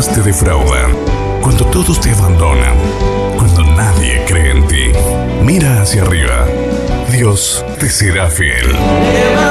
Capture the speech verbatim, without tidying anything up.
demás te defraudan, cuando todos te abandonan, cuando nadie cree en ti, mira hacia arriba. Dios te será fiel.